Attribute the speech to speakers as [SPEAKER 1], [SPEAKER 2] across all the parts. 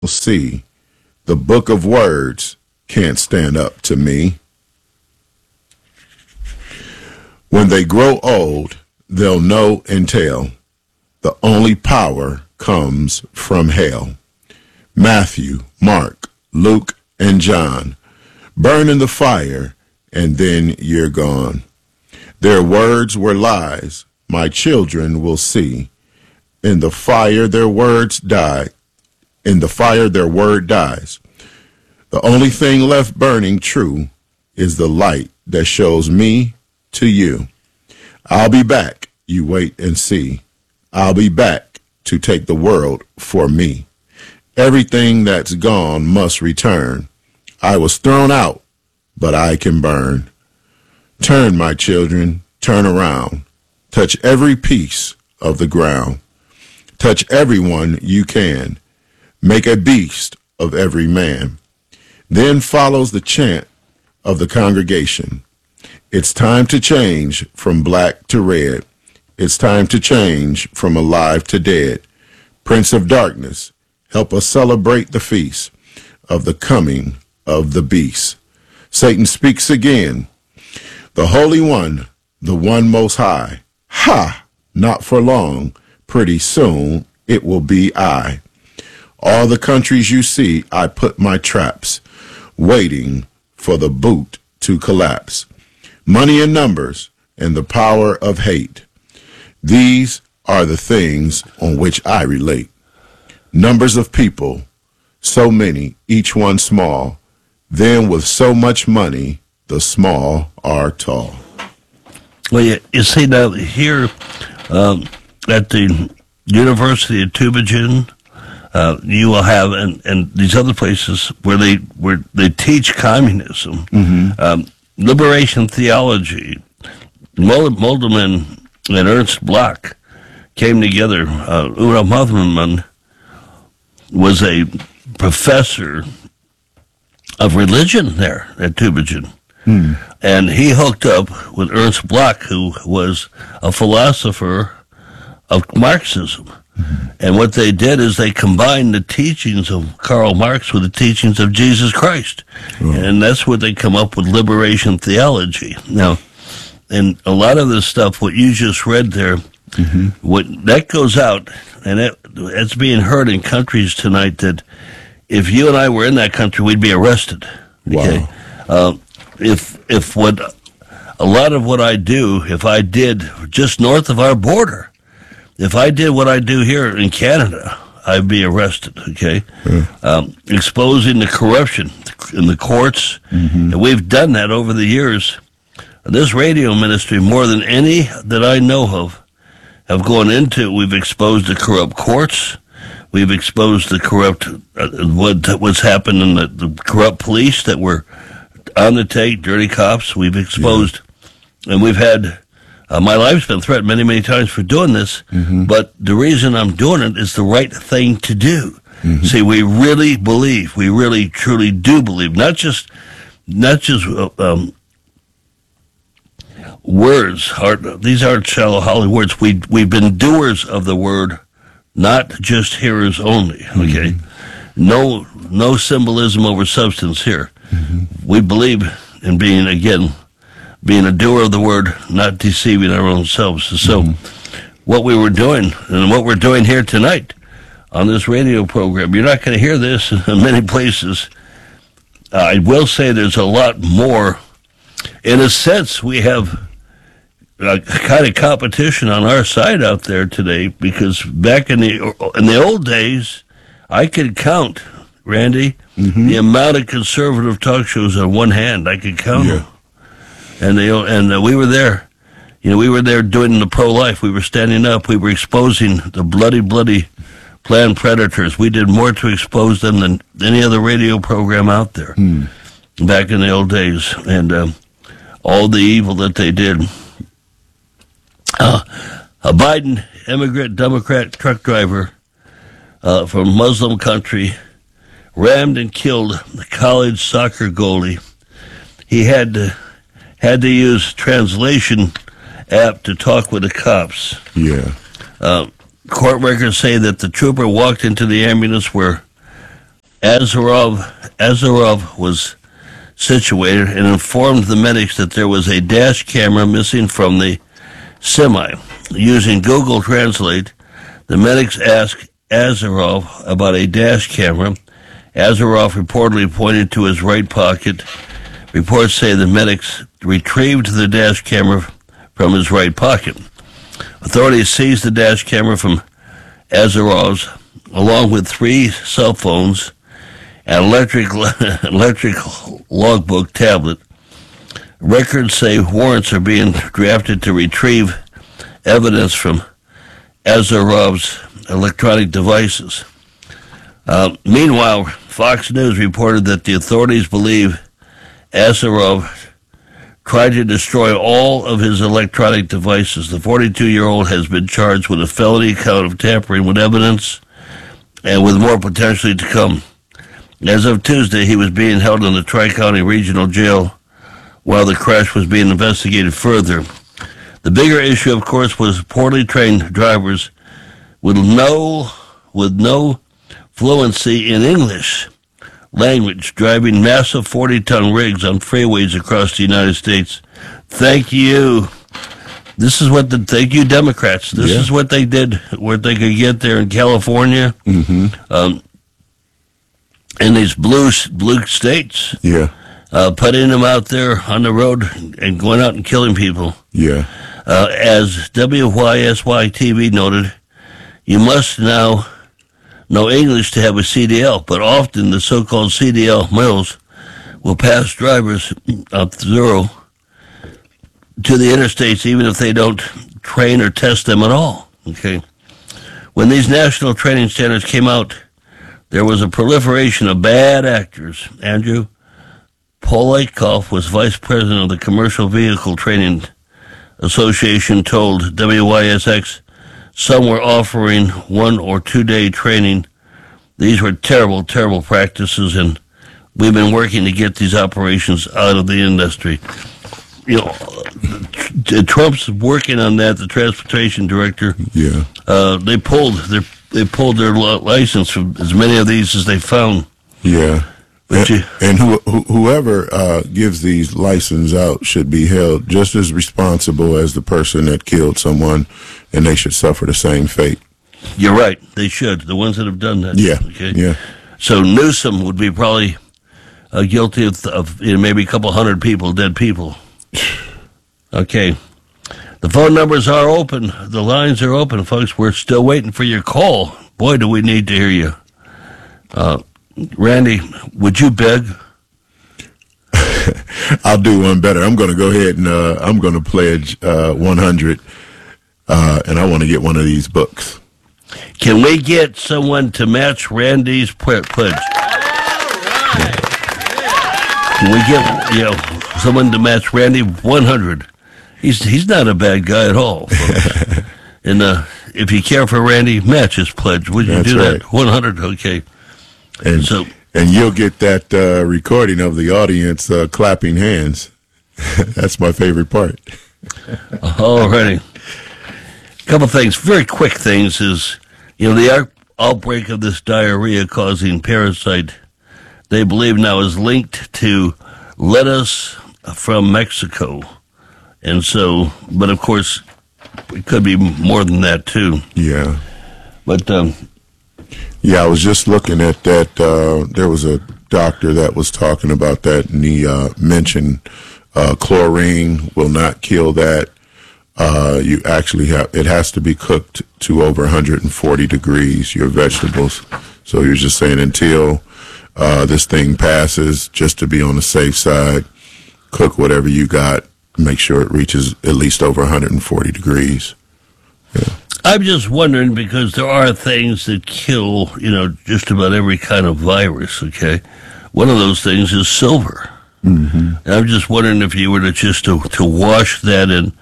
[SPEAKER 1] see. The book of words can't stand up to me. When they grow old, they'll know and tell. The only power comes from hell. Matthew, Mark, Luke, and John. Burn in the fire, and then you're gone. Their words were lies. My children will see. In the fire their words die. In the fire their word dies. The only thing left burning true is the light that shows me to you. I'll be back, you wait and see. I'll be back to take the world for me. Everything that's gone must return. I was thrown out, but I can burn. Turn, my children, turn around. Touch every piece of the ground. Touch everyone you can. Make a beast of every man. Then follows the chant of the congregation. It's time to change from black to red. It's time to change from alive to dead. Prince of Darkness, help us celebrate the feast of the coming of the beast. Satan speaks again. The Holy One, the One Most High. Ha! Not for long. Pretty soon it will be I. All the countries you see, I put my traps, waiting for the boot to collapse. Money and numbers and the power of hate. These are the things on which I relate. Numbers of people, so many, each one small. Then with so much money, the small are tall.
[SPEAKER 2] Well, you see now here at the University of Tübingen, you will have, and these other places where they teach communism, liberation theology. Molderman and Ernst Bloch came together. Udo Motherman was a professor of religion there at Tübingen. And he hooked up with Ernst Bloch, who was a philosopher of Marxism. And what they did is they combined the teachings of Karl Marx with the teachings of Jesus Christ. And that's what they come up with liberation theology. Now, and a lot of this stuff, what you just read there, what that goes out, and it's being heard in countries tonight that if you and I were in that country, we'd be arrested. Okay?
[SPEAKER 1] Wow.
[SPEAKER 2] If what a lot of what I do, if I did just north of our border, if I did what I do here in Canada, I'd be arrested, okay? Exposing the corruption in the courts, and we've done that over the years. This radio ministry, more than any that I know of, have gone into, we've exposed the corrupt courts, we've exposed the corrupt, what's happened in the corrupt police that were on the take, dirty cops, we've exposed, and we've had... my life's been threatened many, many times for doing this, but the reason I'm doing it is the right thing to do. See, we really believe, we really, truly do believe, not just words. These aren't shallow, hollow words. We've been doers of the word, not just hearers only. Okay, no symbolism over substance here. We believe in being a doer of the word, not deceiving our own selves. So what we were doing, and what we're doing here tonight on this radio program, you're not going to hear this in many places. I will say there's a lot more. In a sense, we have a kind of competition on our side out there today, because back in the old days, I could count, Randy, the amount of conservative talk shows on one hand. I could count them. And we were there. We were there doing the pro-life. We were standing up. We were exposing the bloody planned predators. We did more to expose them than any other radio program out there back in the old days. And all the evil that they did. A Biden immigrant Democrat truck driver from Muslim country rammed and killed the college soccer goalie. He had to use translation app to talk with the cops. Court records say that the trooper walked into the ambulance where Azarov was situated and informed the medics that there was a dash camera missing from the semi. Using Google Translate, the medics asked Azarov about a dash camera. Azarov reportedly pointed to his right pocket. Reports say the medics retrieved the dash camera from his right pocket. Authorities seized the dash camera from Azarov's, along with 3 cell phones, an electric logbook tablet. Records say warrants are being drafted to retrieve evidence from Azarov's electronic devices. Meanwhile, Fox News reported that the authorities believe Azarov tried to destroy all of his electronic devices. The 42-year-old has been charged with a felony count of tampering with evidence and with more potentially to come. As of Tuesday, he was being held in the Tri-County Regional Jail while the crash was being investigated further. The bigger issue, of course, was poorly trained drivers with no fluency in English language driving massive 40-ton rigs on freeways across the United States. Thank you. Thank you, Democrats. This is what they did, where they could get there in California, in these blue states.
[SPEAKER 1] Yeah.
[SPEAKER 2] Putting them out there on the road and going out and killing people.
[SPEAKER 1] Yeah.
[SPEAKER 2] As WYSY-TV noted, you must now know English to have a CDL, but often the so-called CDL mills will pass drivers up through to the interstates even if they don't train or test them at all. Okay. When these national training standards came out, there was a proliferation of bad actors. Andrew Polakoff was vice president of the Commercial Vehicle Training Association, told WYSX some were offering 1 or 2 day training. These were terrible, terrible practices, and we've been working to get these operations out of the industry. You know, Trump's working on that. The transportation director. Yeah. They pulled their license from as many of these as they found.
[SPEAKER 1] Yeah. And whoever gives these licenses out should be held just as responsible as the person that killed someone, and they should suffer the same fate.
[SPEAKER 2] You're right. They should. The ones that have done that.
[SPEAKER 1] Yeah.
[SPEAKER 2] Okay.
[SPEAKER 1] Yeah.
[SPEAKER 2] So Newsom would be probably guilty of maybe a couple hundred people, dead people. Okay. The phone numbers are open. The lines are open, folks. We're still waiting for your call. Boy, do we need to hear you. Randy, would you beg?
[SPEAKER 1] I'll do one better. I'm going to go ahead and I'm going to pledge 100, and I want to get one of these books.
[SPEAKER 2] Can we get someone to match Randy's pledge? Can we get someone to match Randy 100? He's not a bad guy at all, folks. And if you care for Randy, match his pledge. Would you do that? 100, okay.
[SPEAKER 1] And you'll get that recording of the audience clapping hands. That's my favorite part.
[SPEAKER 2] All righty. A couple things, very quick things is, the outbreak of this diarrhea-causing parasite, they believe now is linked to lettuce from Mexico. And so, but of course, it could be more than that too.
[SPEAKER 1] Yeah.
[SPEAKER 2] But,
[SPEAKER 1] yeah, I was just looking at that. There was a doctor that was talking about that, and he mentioned chlorine will not kill that. You actually it has to be cooked to over 140 degrees, your vegetables. So you're just saying until this thing passes, just to be on the safe side, cook whatever you got, make sure it reaches at least over 140 degrees. Yeah.
[SPEAKER 2] I'm just wondering, because there are things that kill, just about every kind of virus, okay? One of those things is silver. Mm-hmm. And I'm just wondering if you were to wash that in,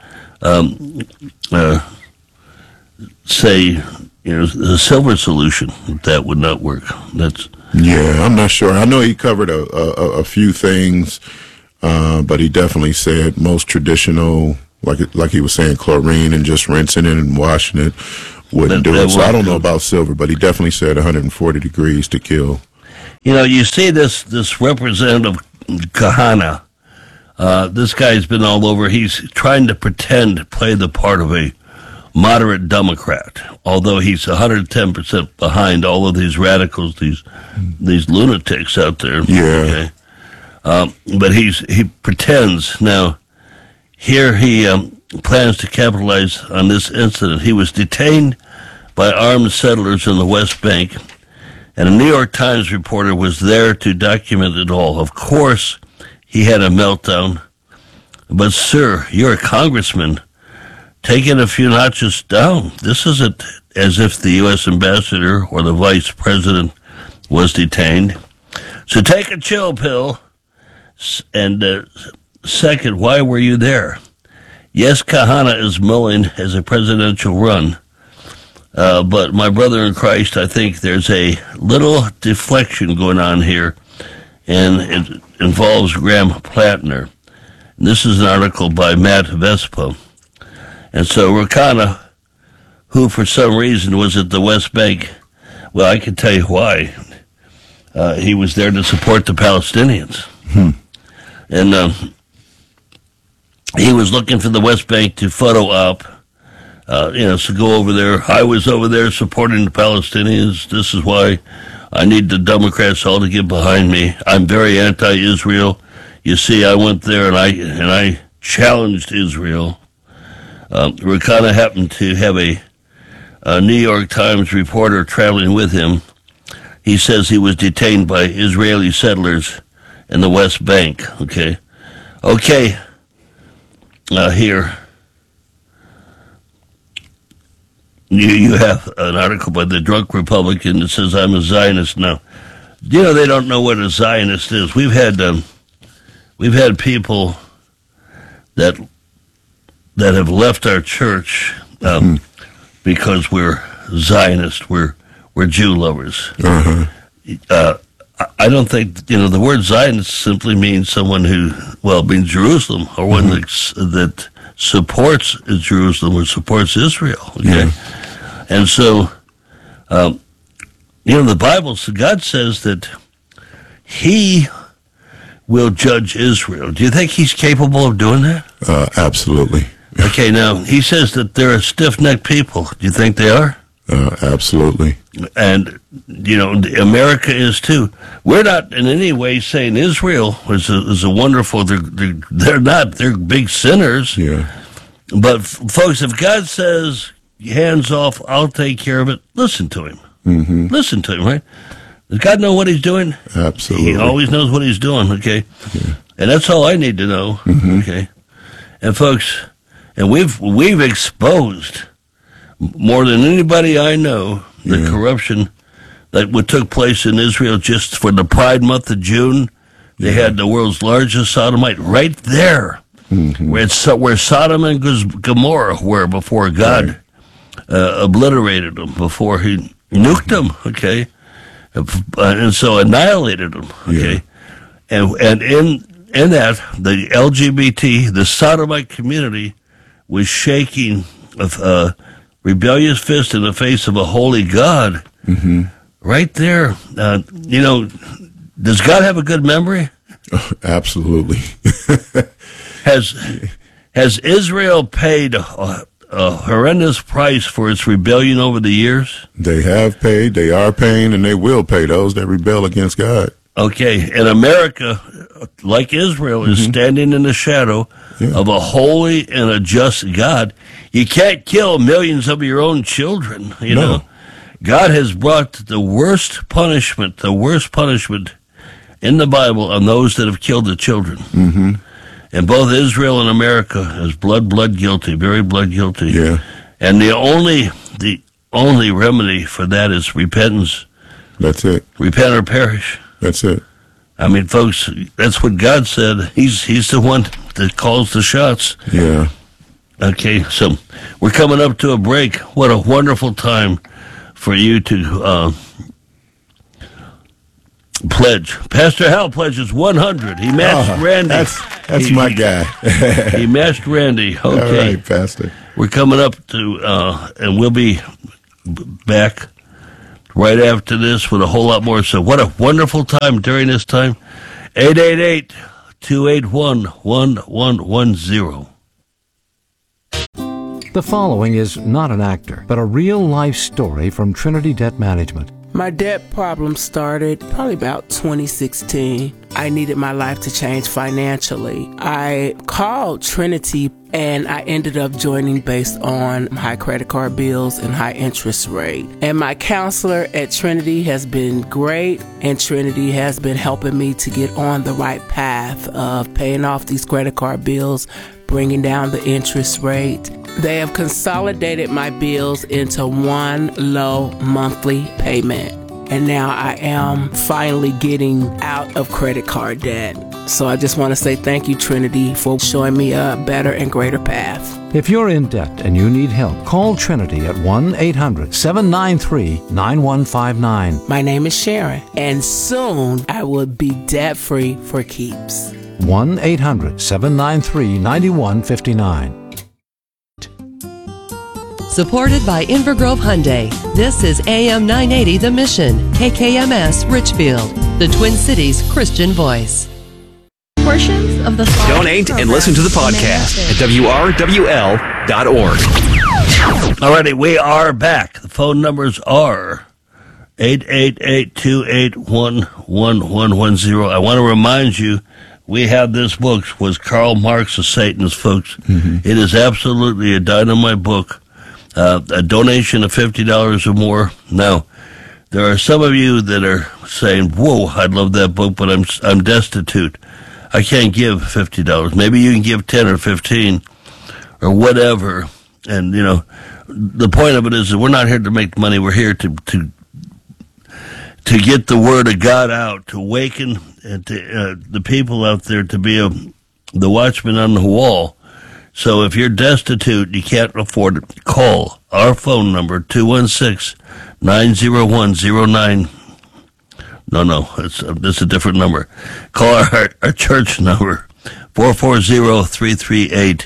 [SPEAKER 2] say, the silver solution, that would not work.
[SPEAKER 1] Yeah, I'm not sure. I know he covered a few things, but he definitely said most traditional, like he was saying, chlorine and just rinsing it and washing it wouldn't do it. So I don't know about silver, but he definitely said 140 degrees to kill.
[SPEAKER 2] You know, you see this representative Kahana. This guy's been all over. He's trying to play the part of a moderate Democrat, although he's 110% behind all of these radicals, these lunatics out there.
[SPEAKER 1] Yeah.
[SPEAKER 2] Okay? But he pretends. Now, here he plans to capitalize on this incident. He was detained by armed settlers in the West Bank, and a New York Times reporter was there to document it all. Of course, he had a meltdown. But, sir, you're a congressman. Take it a few notches down. This isn't as if the U.S. ambassador or the vice president was detained. So take a chill pill. And second, why were you there? Yes, Kahana is mulling as a presidential run. But my brother in Christ, I think there's a little deflection going on here, and it involves Graham Plattner. This is an article by Matt Vespa. And so Rakana, who for some reason was at the West Bank, well, I can tell you why. He was there to support the Palestinians. And he was looking for the West Bank to photo op, so go over there. I was over there supporting the Palestinians. This is why I need the Democrats all to get behind me. I'm very anti-Israel. You see, I went there and I challenged Israel. Rakana happened to have a New York Times reporter traveling with him. He says he was detained by Israeli settlers in the West Bank. Okay. Here you have an article by the Drunk Republican that says I'm a Zionist. Now, they don't know what a Zionist is. We've had people that have left our church because we're Zionist, we're Jew lovers. I don't think the word Zionist simply means someone who means Jerusalem, or one that supports Jerusalem or supports Israel. Okay, and so the Bible, God says that He will judge Israel. Do you think He's capable of doing that?
[SPEAKER 1] Absolutely.
[SPEAKER 2] Okay, now, He says that they're a stiff-necked people. Do you think they are?
[SPEAKER 1] Absolutely.
[SPEAKER 2] And, America is too. We're not in any way saying Israel is a wonderful, they're not, they're big sinners.
[SPEAKER 1] Yeah.
[SPEAKER 2] But, folks, if God says, hands off, I'll take care of it, listen to Him.
[SPEAKER 1] Mm-hmm.
[SPEAKER 2] Listen to Him, right? Does God know what He's doing?
[SPEAKER 1] Absolutely.
[SPEAKER 2] He always knows what He's doing, okay?
[SPEAKER 1] Yeah.
[SPEAKER 2] And that's all I need to know, okay? And, folks, and we've exposed more than anybody I know the corruption that took place in Israel just for the Pride Month of June. They had the world's largest sodomite right there, where Sodom and Gomorrah were before God obliterated them, before He nuked them, okay? And so annihilated them, okay? Yeah. And in that, the LGBT, the sodomite community, was shaking a rebellious fist in the face of a holy God. Right there. Does God have a good memory?
[SPEAKER 1] Absolutely.
[SPEAKER 2] Has Israel paid a horrendous price for its rebellion over the years?
[SPEAKER 1] They have paid, they are paying, and they will pay those that rebel against God.
[SPEAKER 2] Okay, and America, like Israel, is standing in the shadow of a holy and a just God. You can't kill millions of your own children, you know. God has brought the worst punishment in the Bible on those that have killed the children. And both Israel and America is blood guilty, very blood guilty.
[SPEAKER 1] Yeah.
[SPEAKER 2] And the only remedy for that is repentance.
[SPEAKER 1] That's it.
[SPEAKER 2] Repent or perish.
[SPEAKER 1] That's it.
[SPEAKER 2] I mean, folks, that's what God said. He's the one that calls the shots.
[SPEAKER 1] Yeah.
[SPEAKER 2] Okay, so we're coming up to a break. What a wonderful time for you to pledge. Pastor Hal pledges 100. He matched Randy.
[SPEAKER 1] That's my guy.
[SPEAKER 2] He matched Randy. Okay.
[SPEAKER 1] All right, Pastor.
[SPEAKER 2] We're coming up to, and we'll be back right after this with a whole lot more. So what a wonderful time during this time. 888-281-1110.
[SPEAKER 3] The following is not an actor, but a real-life story from Trinity Debt Management.
[SPEAKER 4] My debt problem started probably about 2016. I needed my life to change financially. I called Trinity and I ended up joining based on high credit card bills and high interest rate. And my counselor at Trinity has been great, and Trinity has been helping me to get on the right path of paying off these credit card bills, bringing down the interest rate. They have consolidated my bills into one low monthly payment. And now I am finally getting out of credit card debt. So I just want to say thank you, Trinity, for showing me a better and greater path.
[SPEAKER 3] If you're in debt and you need help, call Trinity at 1-800-793-9159.
[SPEAKER 4] My name is Sharon, and soon I will be debt-free for keeps.
[SPEAKER 3] 1-800-793-9159.
[SPEAKER 5] Supported by Invergrove Hyundai. This is AM 980 The Mission, KKMS Richfield, the Twin Cities Christian voice.
[SPEAKER 6] Portions of the
[SPEAKER 7] Donate and listen to the podcast at WRWL.org.
[SPEAKER 2] All righty, we are back. The phone numbers are 888-281-1110. I want to remind you, we have this book, was Karl Marx, The Satanist, folks. It is absolutely a dynamite book. A donation of $50 or more. Now, there are some of you that are saying, whoa, I'd love that book, but I'm destitute. I can't give $50. Maybe you can give 10 or 15 or whatever. And, you know, the point of it is that we're not here to make money. We're here to get the word of God out, to awaken and to, the people out there to be the watchman on the wall. So if you're destitute, you can't afford it, call our phone number, 216-901-09. No, it's a different number. Call our church number, 440-338-1367,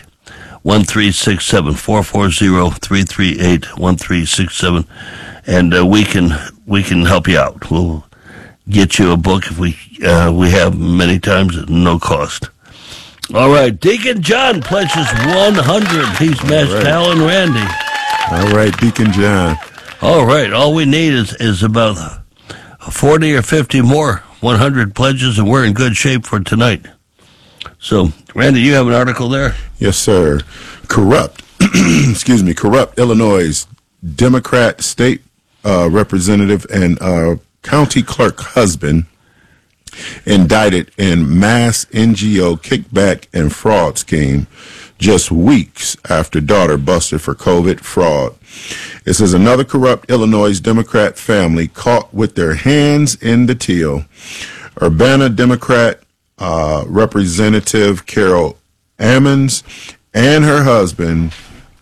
[SPEAKER 2] 440-338-1367, and we can help you out. We'll get you a book if we have many times at no cost. All right, Deacon John pledges 100. He's matched Hal and Randy.
[SPEAKER 1] All right, Deacon John.
[SPEAKER 2] All right, all we need is about 40 or 50 more 100 pledges, and we're in good shape for tonight. So, Randy, you have an article there?
[SPEAKER 1] Yes, sir. Corrupt Illinois Democrat state representative and county clerk husband indicted in mass NGO kickback and fraud scheme just weeks after daughter busted for COVID fraud. It says another corrupt Illinois Democrat family caught with their hands in the till. Urbana Democrat Representative Carol Ammons and her husband,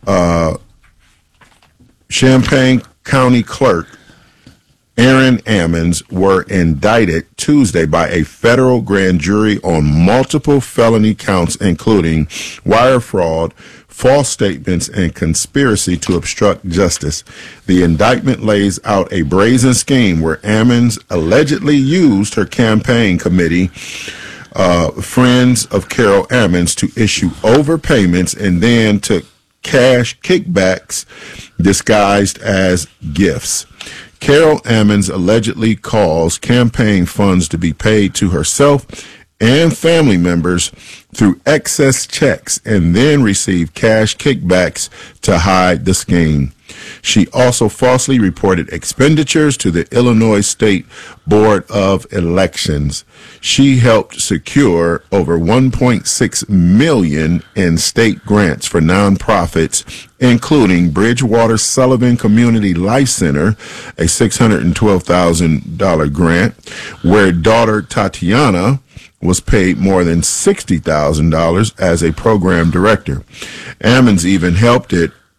[SPEAKER 1] Champaign County Clerk Aaron Ammons, were indicted Tuesday by a federal grand jury on multiple felony counts, including wire fraud, false statements, and conspiracy to obstruct justice. The indictment lays out a brazen scheme where Ammons allegedly used her campaign committee, Friends of Carol Ammons, to issue overpayments and then took cash kickbacks disguised as gifts. Carol Ammons allegedly caused campaign funds to be paid to herself and family members through excess checks and then received cash kickbacks to hide the scheme. She also falsely reported expenditures to the Illinois State Board of Elections. She helped secure over $1.6 million in state grants for nonprofits, including Bridgewater Sullivan Community Life Center, a $612,000 grant, where daughter Tatiana was paid more than $60,000 as a program director. Ammons even helped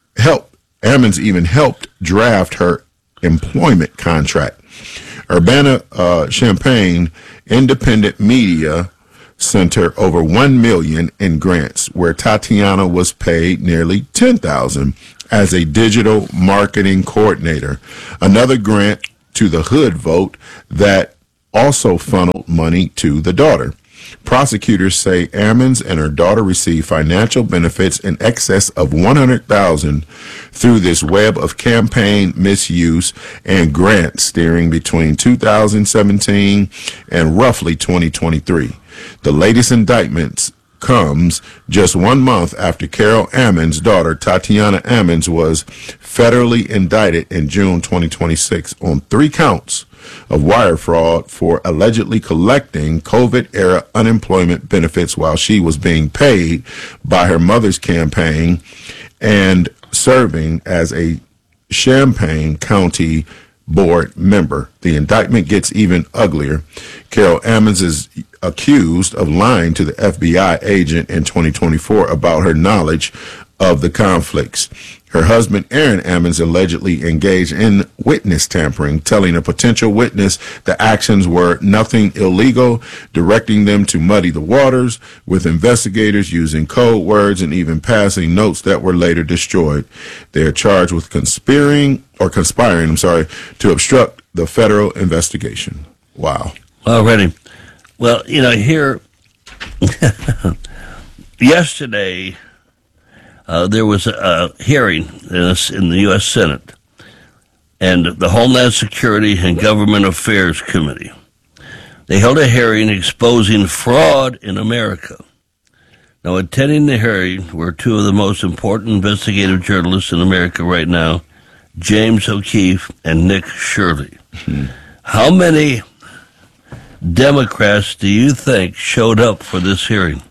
[SPEAKER 1] draft her employment contract. Urbana-Champaign Independent Media Center over $1 million in grants, where Tatiana was paid nearly $10,000 as a digital marketing coordinator. Another grant to the Hood vote that also funneled money to the daughter. Prosecutors say Ammons and her daughter received financial benefits in excess of $100,000 through this web of campaign misuse and grant steering between 2017 and roughly 2023. The latest indictments comes just 1 month after Carol Ammons' daughter, Tatiana Ammons, was federally indicted in June 2026 on 3 counts of wire fraud for allegedly collecting COVID-era unemployment benefits while she was being paid by her mother's campaign and serving as a Champaign County board member. The indictment gets even uglier. Carol Ammons is accused of lying to the FBI agent in 2024 about her knowledge of the conflicts. Her husband, Aaron Ammons, allegedly engaged in witness tampering, telling a potential witness the actions were nothing illegal, directing them to muddy the waters, with investigators using code words and even passing notes that were later destroyed. They are charged with conspiring to obstruct the federal investigation. Wow.
[SPEAKER 2] Already. Well, here, yesterday, there was a hearing in the U.S. Senate and the Homeland Security and Government Affairs Committee. They held a hearing exposing fraud in America. Now, attending the hearing were 2 of the most important investigative journalists in America right now, James O'Keefe and Nick Shirley. How many Democrats do you think showed up for this hearing?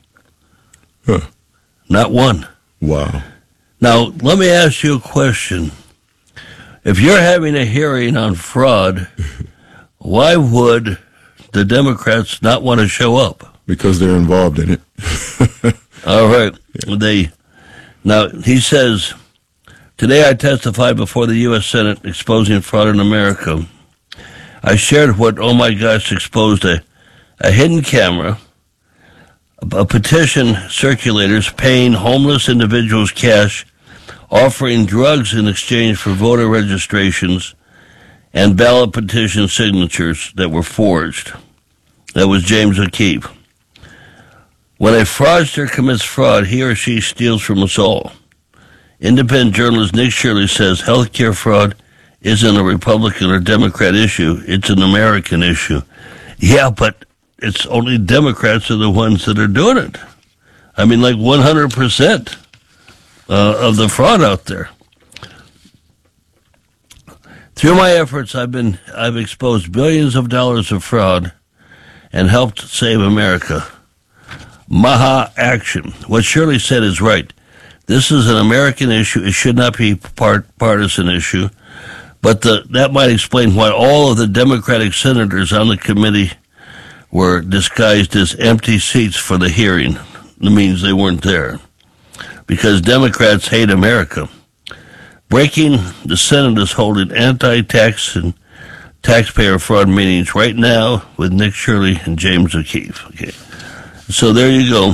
[SPEAKER 2] Not one.
[SPEAKER 1] Wow.
[SPEAKER 2] Now, let me ask you a question. If you're having a hearing on fraud, why would the Democrats not want to show up?
[SPEAKER 1] Because they're involved in it.
[SPEAKER 2] All right. Now, he says, today I testified before the U.S. Senate exposing fraud in America. I shared what, oh my gosh, exposed a hidden camera, a petition circulators paying homeless individuals cash, offering drugs in exchange for voter registrations, and ballot petition signatures that were forged. That was James O'Keefe. When a fraudster commits fraud, he or she steals from us all. Independent journalist Nick Shirley says healthcare fraud isn't a Republican or Democrat issue, it's an American issue. Yeah, but it's only Democrats are the ones that are doing it. I mean, like 100% of the fraud out there. Through my efforts, I've exposed billions of dollars of fraud and helped save America. Maha action. What Shirley said is right. This is an American issue. It should not be partisan issue. But that might explain why all of the Democratic senators on the committee were disguised as empty seats for the hearing. That means they weren't there. Because Democrats hate America. Breaking, the Senate is holding anti-tax and taxpayer fraud meetings right now with Nick Shirley and James O'Keefe. Okay. So there you go.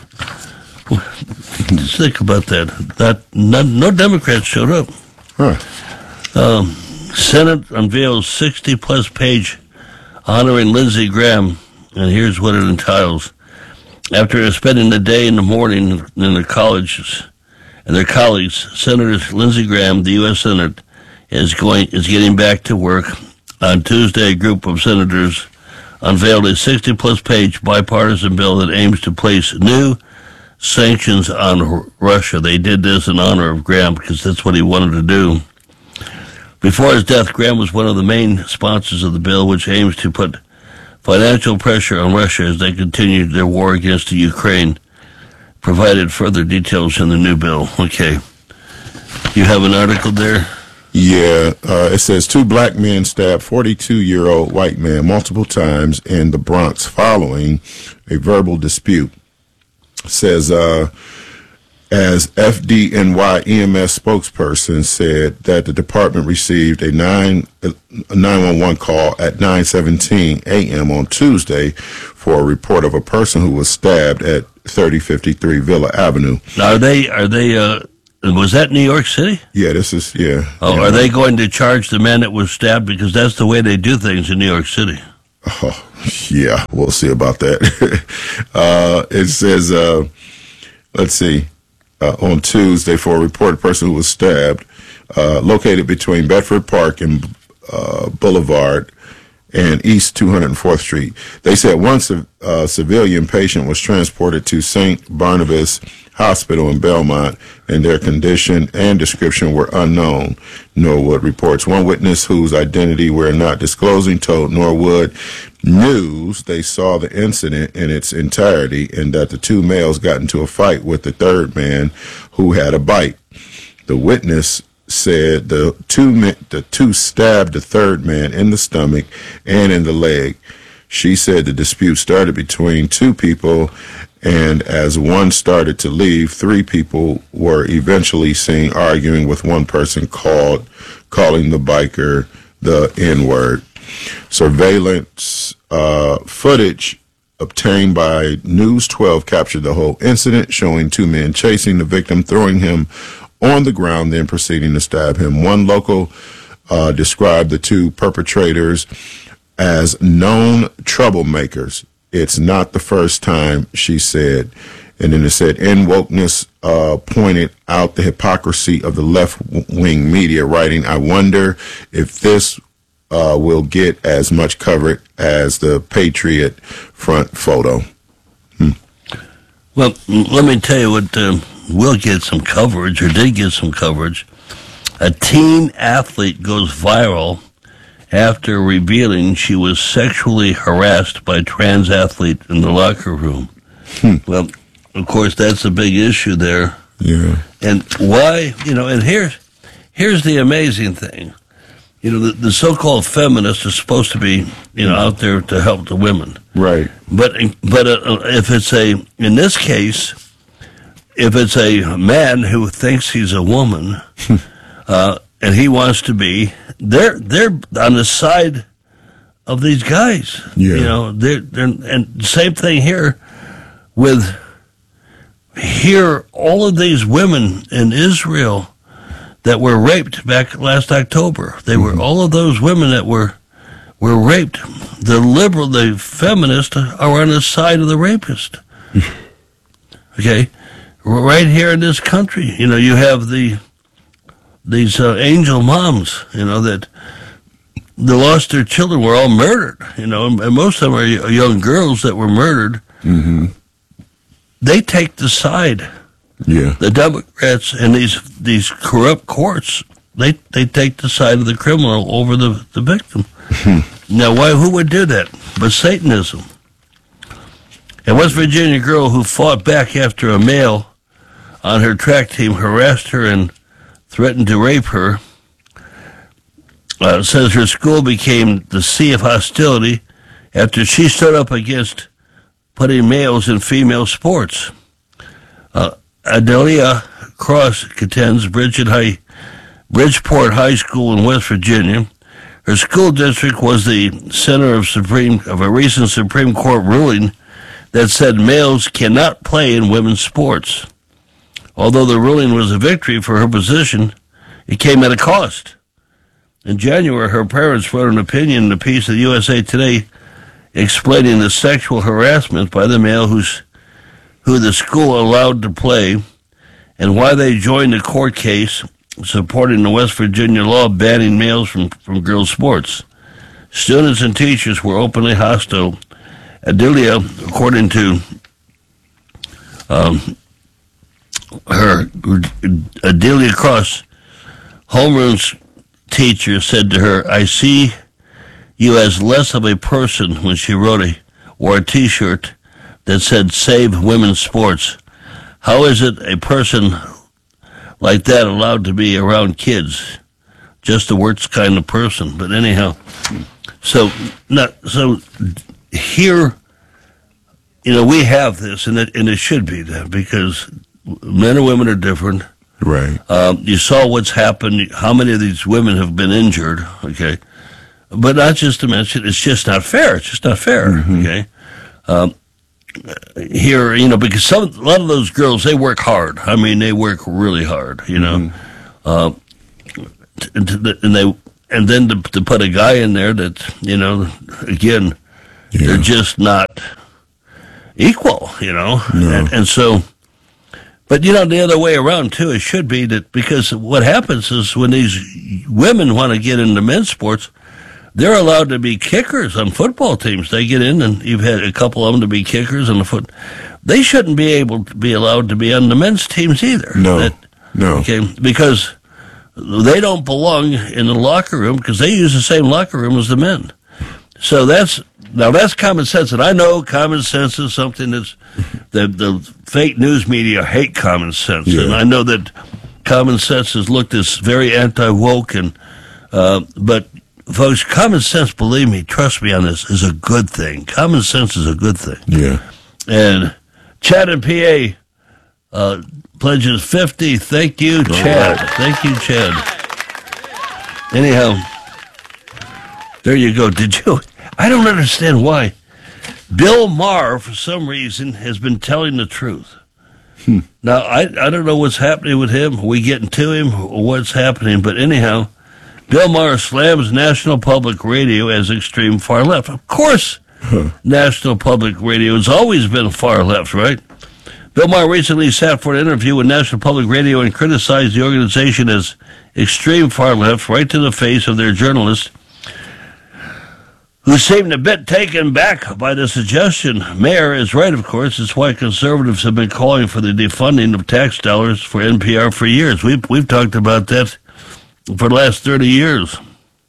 [SPEAKER 2] Just think about that. No Democrats showed up.
[SPEAKER 1] Huh.
[SPEAKER 2] Senate unveils 60-plus page honoring Lindsey Graham, and here's what it entitles. After spending the day in the morning in their colleges and their colleagues, Senator Lindsey Graham, the U.S. Senate, is getting back to work. On Tuesday, a group of senators unveiled a 60-plus page bipartisan bill that aims to place new sanctions on Russia. They did this in honor of Graham because that's what he wanted to do. Before his death, Graham was one of the main sponsors of the bill, which aims to put financial pressure on Russia as they continued their war against the Ukraine. Provided further details in the new bill. Okay. You have an article there?
[SPEAKER 1] Yeah, it says 2 black men stabbed 42-year-old white man multiple times in the Bronx following a verbal dispute. It says, as FDNY EMS spokesperson said that the department received a 911 call at 9:17 a.m. on Tuesday for a report of a person who was stabbed at 3053 Villa Avenue.
[SPEAKER 2] Now, are they Was that New York City?
[SPEAKER 1] Yeah, this is, yeah.
[SPEAKER 2] Oh,
[SPEAKER 1] yeah.
[SPEAKER 2] are they going to charge the man that was stabbed? Because that's the way they do things in New York City.
[SPEAKER 1] Oh, yeah, we'll see about that. It says, let's see, on Tuesday, for a reported person who was stabbed, located between Bedford Park and Boulevard and East 204th Street. They said one civilian patient was transported to St. Barnabas Hospital in Belmont, and their condition and description were unknown, Norwood reports. One witness whose identity we're not disclosing told Norwood News they saw the incident in its entirety and that the two males got into a fight with the third man who had a bite. The witness said the two stabbed the third man in the stomach and in the leg. She said the dispute started between two people, and as one started to leave, three people were eventually seen arguing, with one person calling the biker the N-word. Surveillance footage obtained by News 12 captured the whole incident, showing two men chasing the victim, throwing him on the ground, then proceeding to stab him. One local described the two perpetrators as known troublemakers. It's not the first time, she said. And then it said, Wokeness pointed out the hypocrisy of the left-wing media, writing, I wonder if this will get as much coverage as the Patriot Front photo.
[SPEAKER 2] Well, let me tell you what will get some coverage, or did get some coverage. A teen athlete goes viral after revealing she was sexually harassed by a trans athlete in the locker room. Well, of course, that's a big issue there.
[SPEAKER 1] Yeah.
[SPEAKER 2] And why, and here's the amazing thing. The so-called feminists are supposed to be, out there to help the women.
[SPEAKER 1] Right.
[SPEAKER 2] But if it's in this case, if it's a man who thinks he's a woman, and he wants to be, they're on the side of these guys.
[SPEAKER 1] Yeah.
[SPEAKER 2] They're and same thing here with all of these women in Israel that were raped back last October. They were all of those women that were raped. The feminists are on the side of the rapist. Okay, right here in this country, you have these angel moms, that they lost their children, were all murdered, and most of them are young girls that were murdered.
[SPEAKER 1] Mm-hmm.
[SPEAKER 2] They take the side.
[SPEAKER 1] Yeah.
[SPEAKER 2] The Democrats and these corrupt courts, they take the side of the criminal over the victim. Now, who would do that? But Satanism. A West Virginia girl who fought back after a male on her track team harassed her and threatened to rape her, says her school became the sea of hostility after she stood up against putting males in female sports. Adelia Cross contends Bridgeport High School in West Virginia. Her school district was the center of a recent Supreme Court ruling that said males cannot play in women's sports. Although the ruling was a victory for her position, it came at a cost. In January, her parents wrote an opinion in a piece of USA Today explaining the sexual harassment by the male who the school allowed to play, and why they joined a court case supporting the West Virginia law banning males from girls' sports. Students and teachers were openly hostile. Adelia, according to Adelia Cross, homeroom's teacher said to her, I see you as less of a person, when she wore a T-shirt that said Save Women's Sports. How is it a person like that allowed to be around kids? Just the worst kind of person. But anyhow, so here, we have this, and it should be that, because men and women are different.
[SPEAKER 1] Right.
[SPEAKER 2] You saw what's happened, how many of these women have been injured, okay? But not just to mention, it's just not fair. It's just not fair, okay? here, because a lot of those girls, they work hard. I mean, they work really hard, and then to put a guy in there that, again, they're just not equal,
[SPEAKER 1] No.
[SPEAKER 2] and so, but the other way around too, it should be that, because what happens is when these women want to get into men's sports, they're allowed to be kickers on football teams. They get in, and you've had a couple of them to be kickers on the foot. They shouldn't be able to be allowed to be on the men's teams either.
[SPEAKER 1] No.
[SPEAKER 2] Okay, because they don't belong in the locker room, because they use the same locker room as the men. So that's common sense, and I know common sense is something that's the fake news media hate common sense, and I know that common sense is looked as very anti-woke, but folks, common sense, believe me, trust me on this, is a good thing. Common sense is a good thing.
[SPEAKER 1] Yeah.
[SPEAKER 2] And Chad in PA pledges 50. Thank you, Chad.
[SPEAKER 1] Right.
[SPEAKER 2] Thank you, Chad. Anyhow, there you go. I don't understand why. Bill Maher, for some reason, has been telling the truth. Now, I don't know what's happening with him. Are we getting to him or what's happening? But anyhow, Bill Maher slams National Public Radio as extreme far left. Of course, National Public Radio has always been far left, right? Bill Maher recently sat for an interview with National Public Radio and criticized the organization as extreme far left right to the face of their journalists, who seemed a bit taken back by the suggestion. Mayer is right, of course. It's why conservatives have been calling for the defunding of tax dollars for NPR for years. We've talked about that for the last 30 years.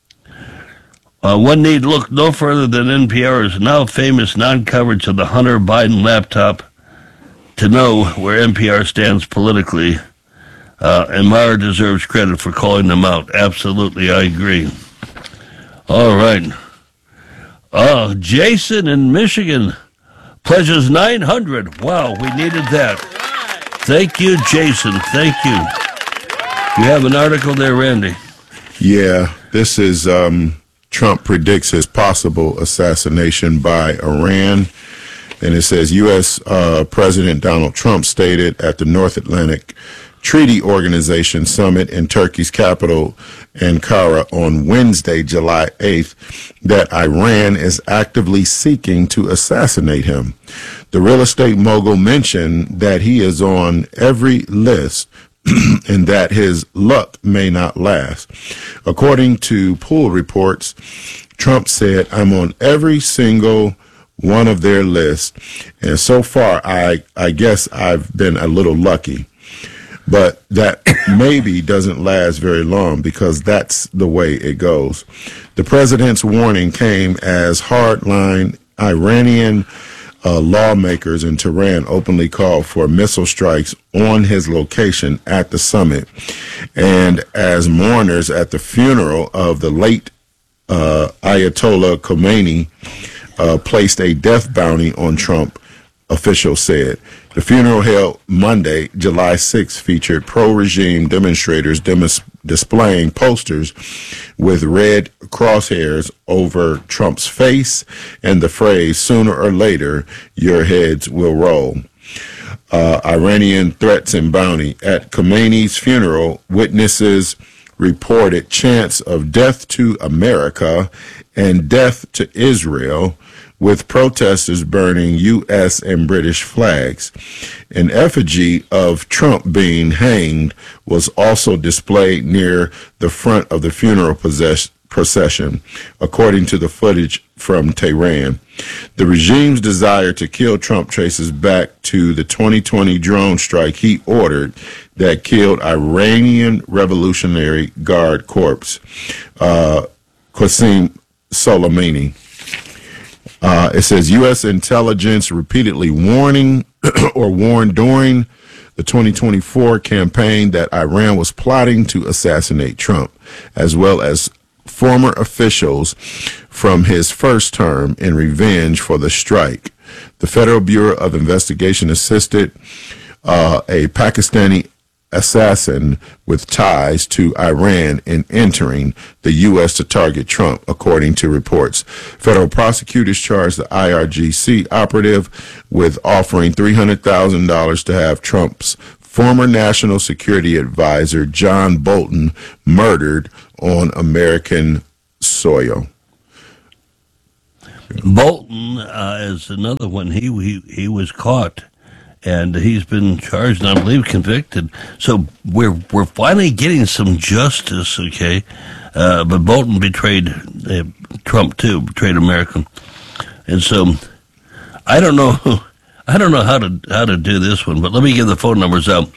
[SPEAKER 2] One need look no further than NPR's now famous non-coverage of the Hunter Biden laptop to know where NPR stands politically. And Maher deserves credit for calling them out. Absolutely, I agree. All right. Jason in Michigan pledges 900. Wow, we needed that. Thank you, Jason. Thank you. You have an article there, Randy.
[SPEAKER 1] Yeah, this is Trump predicts his possible assassination by Iran. And it says U.S. President Donald Trump stated at the North Atlantic Treaty Organization Summit in Turkey's capital, Ankara, on Wednesday, July 8th, that Iran is actively seeking to assassinate him. The real estate mogul mentioned that he is on every list and that his luck may not last. According to pool reports, Trump said, "I'm on every single one of their lists, and so far I guess I've been a little lucky." But that maybe doesn't last very long, because that's the way it goes. The president's warning came as hardline Iranian lawmakers in Tehran openly called for missile strikes on his location at the summit, and as mourners at the funeral of the late Ayatollah Khomeini placed a death bounty on Trump, officials said. The funeral held Monday, July 6th, featured pro-regime demonstrators displaying posters with red crosshairs over Trump's face and the phrase, "Sooner or later, your heads will roll." Iranian threats and bounty. At Khomeini's funeral, witnesses reported chants of death to America and death to Israel, with protesters burning U.S. and British flags. An effigy of Trump being hanged was also displayed near the front of the funeral procession, according to the footage from Tehran. The regime's desire to kill Trump traces back to the 2020 drone strike he ordered that killed Iranian Revolutionary Guard Corps, Qasem Soleimani. It says U.S. intelligence repeatedly warned during the 2024 campaign that Iran was plotting to assassinate Trump, as well as former officials from his first term in revenge for the strike. The Federal Bureau of Investigation assisted a Pakistani assassin with ties to Iran in entering the U.S. to target Trump, according to reports. Federal prosecutors charged the IRGC operative with offering $300,000 to have Trump's former national security advisor, John Bolton, murdered on American soil.
[SPEAKER 2] Bolton is another one. He was caught, and he's been charged and I believe convicted. So we're finally getting some justice, okay? But Bolton betrayed Trump too, betrayed America, and so I don't know how to do this one. But let me give the phone numbers out.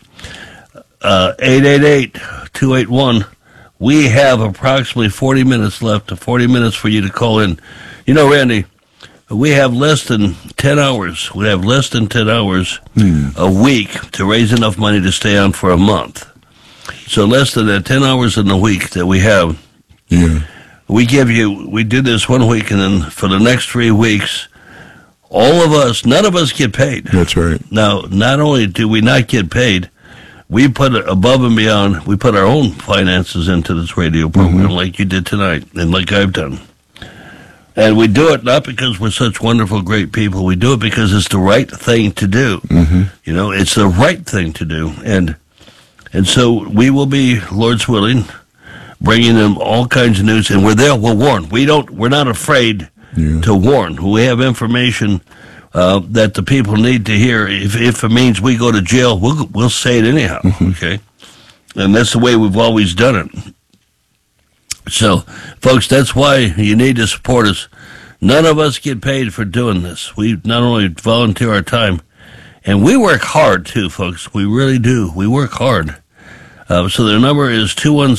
[SPEAKER 2] 888-281. We have approximately 40 minutes left. 40 minutes for you to call in. You know, Randy, we have less than 10 hours. We have less than 10 hours a week to raise enough money to stay on for a month. So less than that 10 hours in the week that we have.
[SPEAKER 1] Yeah.
[SPEAKER 2] We do this 1 week, and then for the next 3 weeks, none of us get paid.
[SPEAKER 1] That's right.
[SPEAKER 2] Now, not only do we not get paid, we put above and beyond, we put our own finances into this radio program like you did tonight and like I've done. And we do it not because we're such wonderful, great people. We do it because it's the right thing to do. You know, it's the right thing to do. And so we will be, Lord's willing, bringing them all kinds of news. And we're there, we'll warn. We're not afraid to warn. We have information that the people need to hear. If it means we go to jail, we'll say it anyhow, okay? And that's the way we've always done it. So, folks, that's why you need to support us. None of us get paid for doing this. We not only volunteer our time, and we work hard, too, folks. We really do. We work hard. So the number is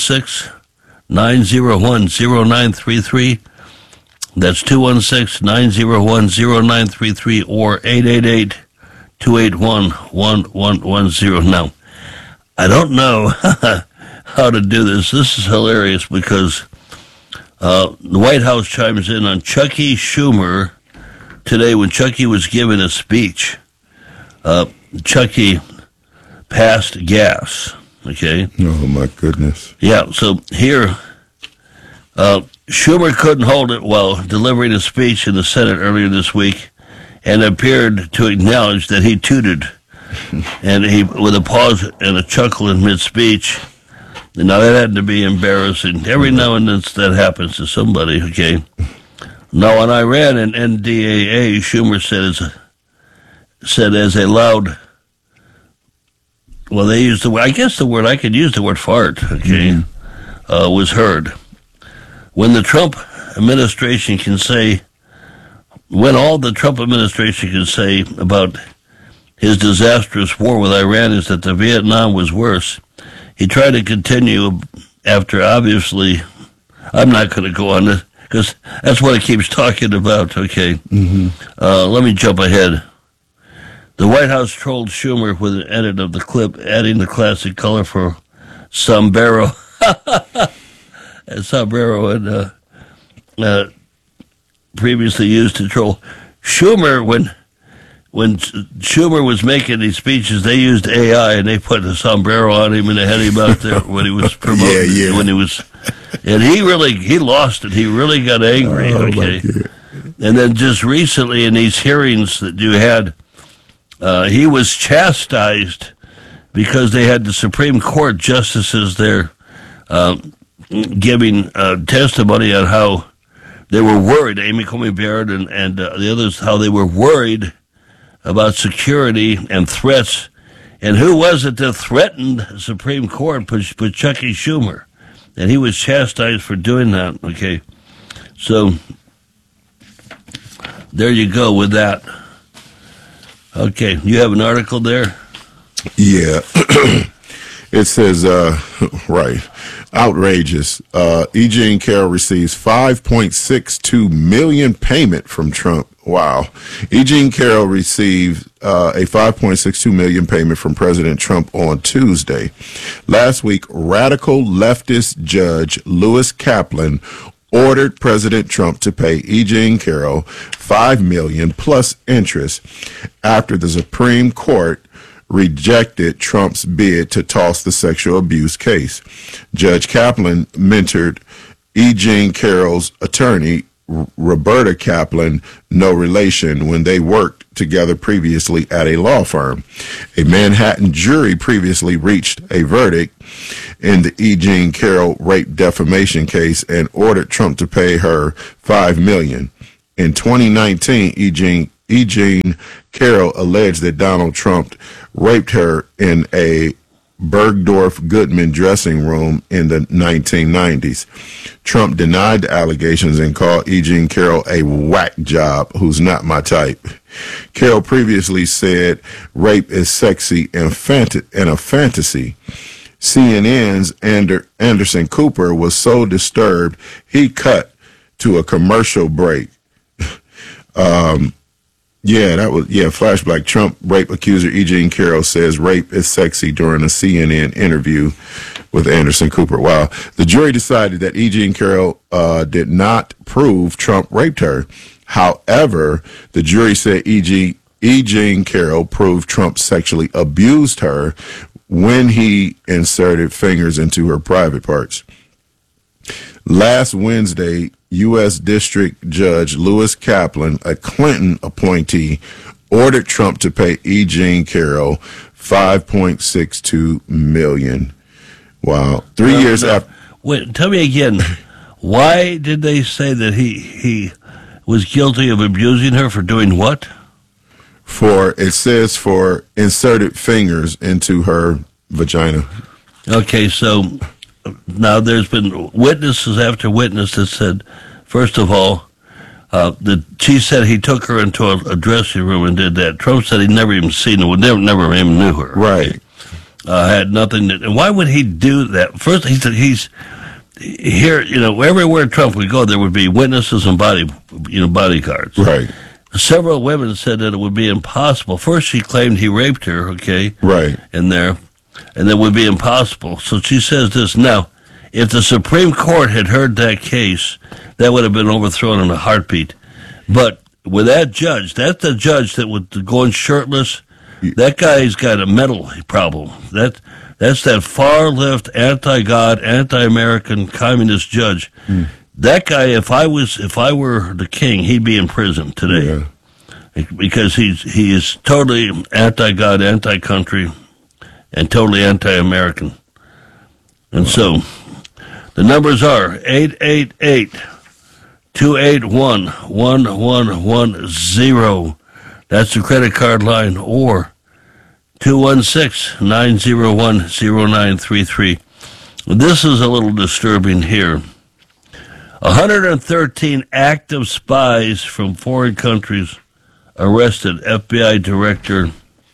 [SPEAKER 2] 216-901-0933. That's 216-901-0933 or 888-281-1110. Now, I don't know how to do this. This is hilarious because the White House chimes in on Chucky Schumer today when Chucky was giving a speech. Chucky passed gas, okay?
[SPEAKER 1] Oh, my goodness.
[SPEAKER 2] Yeah, so here, Schumer couldn't hold it while delivering a speech in the Senate earlier this week and appeared to acknowledge that he tooted. And he, with a pause and a chuckle in mid-speech. Now, that had to be embarrassing. Every now and then that happens to somebody, okay? Now, on Iran and NDAA, Schumer said as a loud, well, they used the word, I guess the word, I could use the word fart, okay, was heard. When all the Trump administration can say about his disastrous war with Iran is that the Vietnam was worse, he tried to continue after, obviously, I'm not going to go on this, because that's what it keeps talking about, okay? Let me jump ahead. The White House trolled Schumer with an edit of the clip, adding the classic colorful sombrero. Sombrero and previously used to troll Schumer. When Schumer was making these speeches, they used AI and they put a sombrero on him and they had him out there when he was promoting. When he was, and he lost it. He really got angry. Okay, and then just recently in these hearings that you had, he was chastised because they had the Supreme Court justices there giving testimony on how they were worried, Amy Coney Barrett and the others, how they were worried about security and threats. And who was it that threatened the Supreme Court? But Chucky Schumer. And he was chastised for doing that, okay? So, there you go with that. Okay, you have an article there?
[SPEAKER 1] Yeah. It says, right, outrageous. E. Jean Carroll receives $5.62 million payment from Trump. Wow. E. Jean Carroll received a $5.62 million payment from President Trump on Tuesday. Last week, radical leftist judge Lewis Kaplan ordered President Trump to pay E. Jean Carroll $5 million plus interest after the Supreme Court rejected Trump's bid to toss the sexual abuse case. Judge Kaplan mentored E. Jean Carroll's attorney, Roberta Kaplan, no relation, when they worked together previously at a law firm. A Manhattan jury previously reached a verdict in the E. Jean Carroll rape defamation case and ordered Trump to pay her $5 million. In 2019, E. Jean Carroll alleged that Donald Trump raped her in a Bergdorf Goodman dressing room in the 1990s. Trump denied the allegations and called E. Jean Carroll a whack job who's not my type. Carroll previously said rape is sexy and a fantasy. CNN's Anderson Cooper was so disturbed he cut to a commercial break. Flashback. Trump rape accuser E. Jean Carroll says rape is sexy during a CNN interview with Anderson Cooper. Wow. The jury decided that E. Jean Carroll did not prove Trump raped her. However, the jury said E. Jean Carroll proved Trump sexually abused her when he inserted fingers into her private parts. Last Wednesday, U.S. District Judge Lewis Kaplan, a Clinton appointee, ordered Trump to pay E. Jean Carroll $5.62 million. Wow. 3 years after.
[SPEAKER 2] Wait, tell me again. Why did they say that he was guilty of abusing her for doing what?
[SPEAKER 1] It says for inserted fingers into her vagina.
[SPEAKER 2] Okay, so now there's been witnesses after witness that said, first of all, she said he took her into a dressing room and did that. Trump said he'd never even seen her, never even knew her.
[SPEAKER 1] Right.
[SPEAKER 2] Had nothing to, why would he do that? First, he said he's here, everywhere Trump would go, there would be witnesses and bodyguards.
[SPEAKER 1] Right.
[SPEAKER 2] Several women said that it would be impossible. First, she claimed he raped her, okay?
[SPEAKER 1] Right.
[SPEAKER 2] In there. And that would be impossible. So she says this. Now, if the Supreme Court had heard that case, that would have been overthrown in a heartbeat. But with that judge, that's the judge that would go in shirtless. That guy's got a mental problem. That's that far-left, anti-God, anti-American communist judge. That guy, if I were the king, he'd be in prison today. Yeah. Because he is totally anti-God, anti-country, and totally anti-American. And so, the numbers are 888-281-1110. That's the credit card line, or 216-901-0933. This is a little disturbing here. 113 active spies from foreign countries arrested, FBI director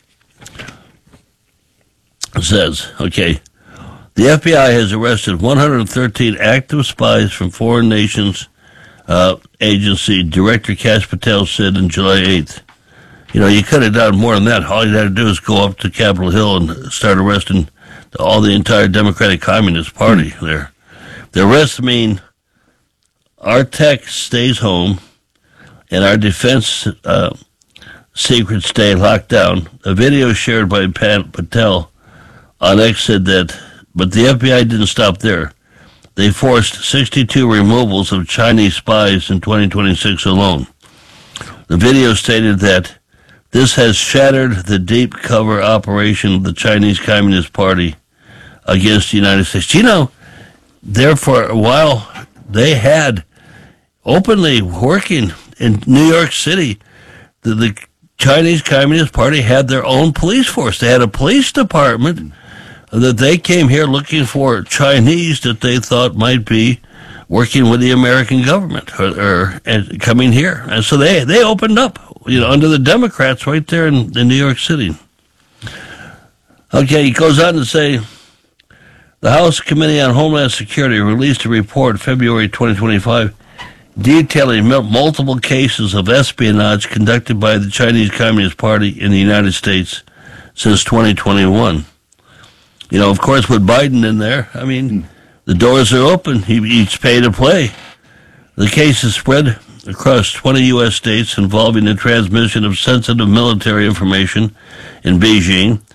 [SPEAKER 2] says, okay, the FBI has arrested 113 active spies from foreign nations, agency Director Kash Patel said on July 8th. You could have done more than that. All you had to do is go up to Capitol Hill and start arresting the entire Democratic Communist Party there. The arrests mean our tech stays home and our defense secrets stay locked down. A video shared by Patel on X said that, but the FBI didn't stop there. They forced 62 removals of Chinese spies in 2026 alone. The video stated that this has shattered the deep cover operation of the Chinese Communist Party against the United States. There for a while, they had openly working in New York City. The Chinese Communist Party had their own police force. They had a police department that they came here looking for Chinese that they thought might be working with the American government or coming here. And so they opened up, under the Democrats right there in New York City. Okay, he goes on to say, the House Committee on Homeland Security released a report February 2025 detailing multiple cases of espionage conducted by the Chinese Communist Party in the United States since 2021. Of course, with Biden in there, the doors are open. He's pay to play. The case is spread across 20 U.S. states involving the transmission of sensitive military information in Beijing.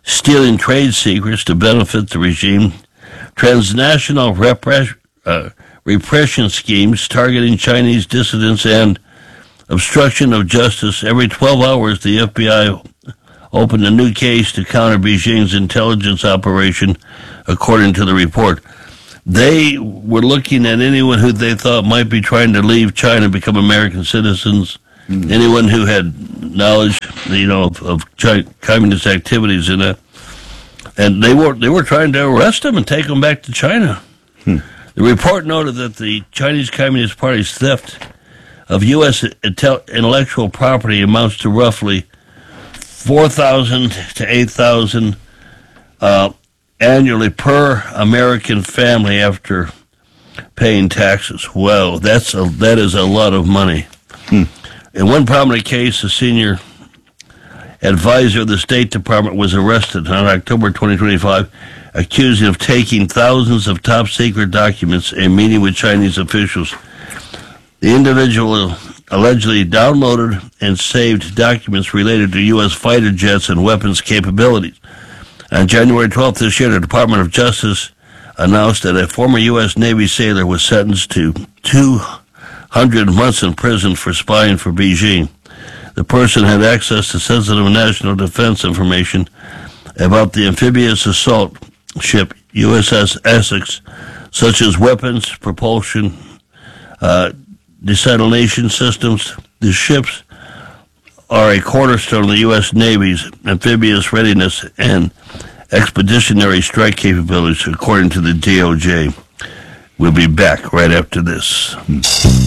[SPEAKER 2] stealing trade secrets to benefit the regime, transnational repression schemes targeting Chinese dissidents, and obstruction of justice. Every 12 hours, the FBI opened a new case to counter Beijing's intelligence operation, according to the report. They were looking at anyone who they thought might be trying to leave China and become American citizens, anyone who had knowledge, of communist activities in it. And they were trying to arrest them and take them back to China. The report noted that the Chinese Communist Party's theft of U.S. intellectual property amounts to roughly 4,000 to 8,000 annually per American family after paying taxes. Well, that is a lot of money. In one prominent case, a senior advisor of the State Department was arrested on October 2025, accused of taking thousands of top-secret documents and meeting with Chinese officials. The individual allegedly downloaded and saved documents related to U.S. fighter jets and weapons capabilities. On January 12th this year, the Department of Justice announced that a former U.S. Navy sailor was sentenced to 200 months in prison for spying for Beijing. The person had access to sensitive national defense information about the amphibious assault ship USS Essex, such as weapons, propulsion, desalination systems. The ships are a cornerstone of the U.S. Navy's amphibious readiness and expeditionary strike capabilities, according to the DOJ. We'll be back right after this.